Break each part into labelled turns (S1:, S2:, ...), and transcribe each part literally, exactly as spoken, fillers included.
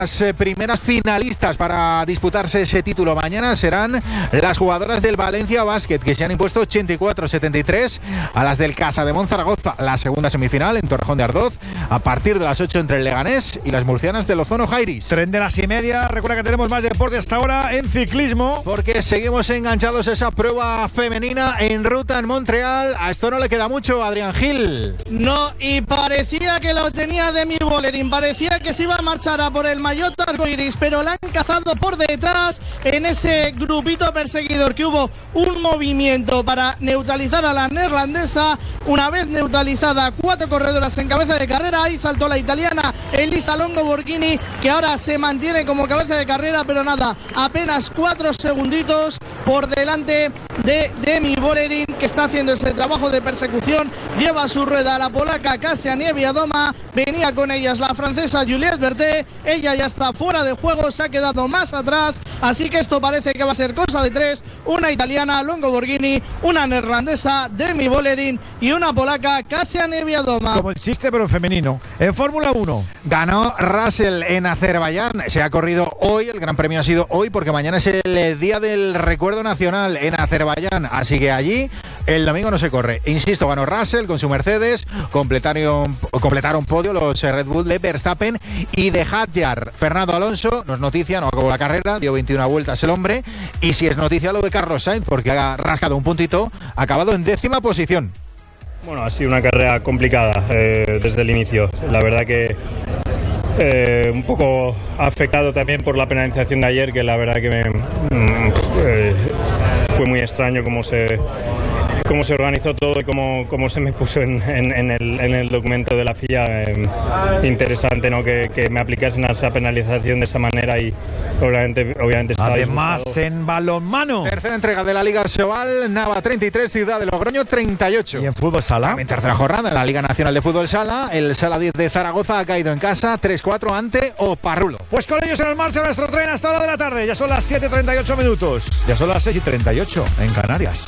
S1: Las eh, primeras finalistas para disputarse ese título mañana serán las jugadoras del Valencia Basket, que se han impuesto ochenta y cuatro a setenta y tres a las del Casademont Zaragoza. La segunda semifinal en Torrejón de Ardoz a partir de las ocho entre el Leganés y las murcianas del Ozono Jairis.
S2: Tren de las y media. Recuerda que tenemos más deporte hasta ahora en ciclismo,
S1: porque seguimos enganchados a esa prueba femenina en ruta en Montreal. A esto no le queda mucho, Adrián Gil.
S3: No, y parecía que lo tenía Demi Vollering, parecía que se iba a marchar a por el maillot arcoiris, pero la han cazado por detrás en ese grupito perseguidor, que hubo un movimiento para neutralizar a la neerlandesa. Una vez neutralizada, cuatro corredoras en cabeza de carrera, ahí saltó la italiana Elisa Longo Borghini, que ahora se mantiene como cabeza de carrera, pero nada, apenas cuatro segunditos por delante de Demi Vollering, que está haciendo ese trabajo de persecución. Lleva su rueda a la polaca Kasia Niewiadoma, venía con ellas la francesa Juliette Berthet, ella ya está fuera de juego, se ha quedado más atrás, así que esto parece que va a ser cosa de tres: una italiana Longo Borghini, una neerlandesa Demi Vollering y una polaca Kasia Niewiadoma.
S2: Como el chiste pero en femenino. En Fórmula uno
S1: ganó Russell en Azerbaiyán, se ha corrido hoy, el gran premio ha sido hoy porque mañana es el día del recuerdo nacional en Azerbaiyán, así que allí el domingo no se corre. Insisto, ganó Russell con su Mercedes, completaron, completaron podio los Red Bull de Verstappen y de Hadjar. Fernando Alonso, no es noticia, no acabó la carrera, dio veintiuna vueltas el hombre, y si es noticia lo de Carlos Sainz, porque ha rascado un puntito, ha acabado en décima posición.
S4: Bueno, ha sido una carrera complicada eh, desde el inicio. La verdad que eh, un poco afectado también por la penalización de ayer, que la verdad que me, mm, eh, fue muy extraño cómo se... cómo se organizó todo y cómo, cómo se me puso en, en, en, el, en el documento de la F I A. Eh, interesante, ¿no?, que, que me aplicasen a esa penalización de esa manera, y obviamente, obviamente estaba
S2: además
S4: disgustado.
S2: En balonmano.
S1: Tercera entrega de la Liga Sobal, Nava treinta y tres, Ciudad de Logroño treinta y ocho.
S2: Y en fútbol sala.
S1: También tercera jornada en la Liga Nacional de Fútbol Sala, el Sala diez de Zaragoza ha caído en casa tres cuatro ante Oparrulo.
S2: Pues con ellos en el marcha nuestro tren hasta la hora de la tarde. Ya son las siete y treinta y ocho minutos. Ya son las seis y treinta y ocho en Canarias.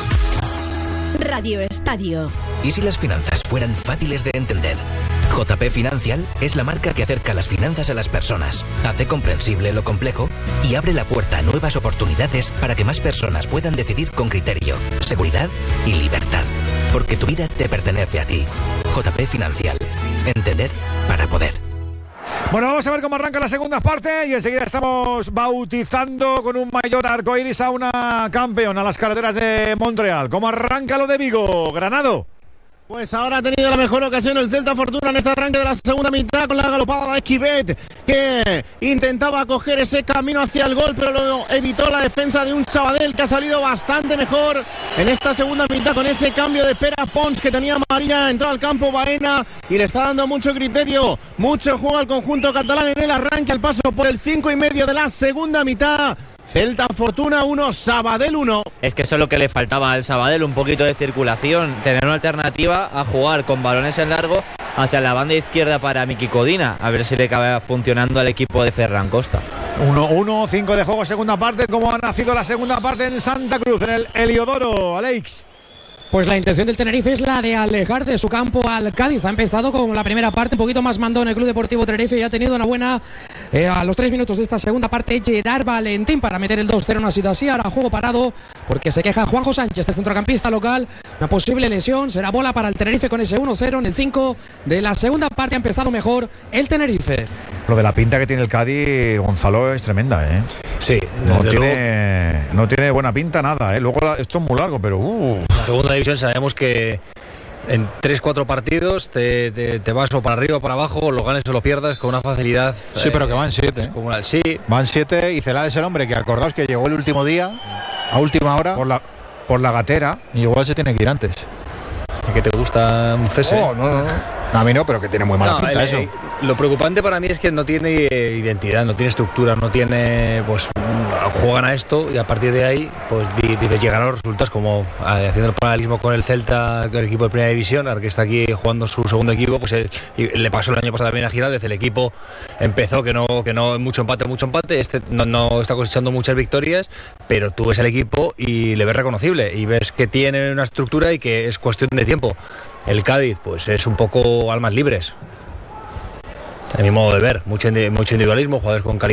S5: Radio Estadio.
S6: ¿Y si las finanzas fueran fáciles de entender? J P Financial es la marca que acerca las finanzas a las personas, hace comprensible lo complejo y abre la puerta a nuevas oportunidades para que más personas puedan decidir con criterio, seguridad y libertad. Porque tu vida te pertenece a ti. J P Financial. Entender para poder.
S2: Bueno, vamos a ver cómo arranca la segunda parte y enseguida estamos bautizando con un maillot arcoiris a una campeona a las carreteras de Montreal. ¿Cómo arranca lo de Vigo, Granado?
S7: Pues ahora ha tenido la mejor ocasión el Celta Fortuna en este arranque de la segunda mitad con la galopada de Esquivet, que intentaba coger ese camino hacia el gol, pero lo evitó la defensa de un Sabadell que ha salido bastante mejor en esta segunda mitad con ese cambio de Pera Pons que tenía amarilla. Entró al campo Baena y le está dando mucho criterio, mucho juego al conjunto catalán en el arranque, al paso por el cinco y medio de la segunda mitad. Celta Fortuna uno, Sabadell uno.
S8: Es que eso es lo que le faltaba al Sabadell, un poquito de circulación, tener una alternativa a jugar con balones en largo hacia la banda izquierda para Miki Codina, a ver si le acaba funcionando al equipo de Ferran Costa.
S2: uno uno, cinco de juego, segunda parte. ¿Cómo ha nacido la segunda parte en Santa Cruz, en el Heliodoro, Alex?
S9: Pues la intención del Tenerife es la de alejar de su campo al Cádiz. Ha empezado con la primera parte un poquito más mandón el Club Deportivo Tenerife y ha tenido una buena eh, a los tres minutos de esta segunda parte Gerard Valentín para meter el dos cero. No ha sido así, ahora juego parado porque se queja Juanjo Sánchez, el centrocampista local. Una posible lesión, será bola para el Tenerife con ese uno cero en el cinco de la segunda parte. Ha empezado mejor el Tenerife.
S2: Lo de la pinta que tiene el Cádiz, Gonzalo, es tremenda, ¿eh?
S10: Sí,
S2: no tiene, luego, no tiene buena pinta nada, ¿eh? Luego la, esto es muy largo, pero... Uh.
S10: La segunda división sabemos que en tres cuatro partidos te, te, te vas o para arriba o para abajo, lo ganes o lo pierdas con una facilidad.
S1: Sí, eh, pero que van siete.
S10: Comunal. Sí.
S1: Van siete y Celades es el hombre que acordaos que llegó el último día, a última hora.
S2: Por la, por la gatera.
S1: Y igual se tiene que ir antes.
S10: ¿Que te gusta un cese?
S1: Oh, no, no, no. No, a mí no, pero que tiene muy mala
S10: no,
S1: pinta
S10: el,
S1: eso.
S10: El, lo preocupante para mí es que no tiene identidad, no tiene estructura, no tiene, pues juegan a esto y a partir de ahí pues dices llegan a los resultados, como haciendo el paralelismo con el Celta, el equipo de primera división, ahora que está aquí jugando su segundo equipo, pues él, le pasó el año pasado también a Giraldez, el equipo empezó que no, que no mucho empate, mucho empate, este no, no está cosechando muchas victorias, pero tú ves el equipo y le ves reconocible y ves que tiene una estructura y que es cuestión de tiempo. El Cádiz pues es un poco almas libres. a mi modo de ver, mucho, mucho individualismo, jugadores con calidad.